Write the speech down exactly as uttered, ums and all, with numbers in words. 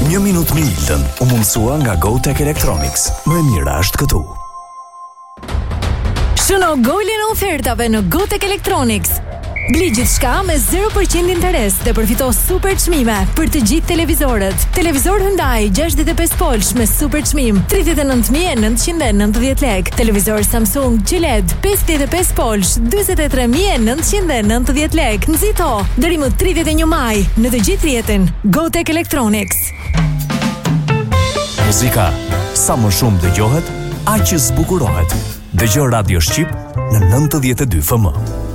Një minutë me Iltën u mundësua nga GoTech Electronics. Më e mira është këtu. Shëno golin e ofertave në GoTech Electronics. Bli gjithçka me zero përqind interes dhe përfito super çmime për të gjithë televizorët. Televizor Hyundai gjashtëdhjetë e pesë polsh me super çmim tridhjetë e nëntë mijë e nëntëqind e nëntëdhjetë lekë. Televizor Samsung Q L E D pesëdhjetë e pesë polsh dyzet e tre mijë e nëntëqind e nëntëdhjetë lekë. Nxito deri më tridhjetë e një maj në të gjithë rrjetin. GoTech Electronics. Muzika sa më shumë dëgjohet, aq që zbukurohet. Dëgjo Radio Shqip në nëntëdhjetë e dy F M.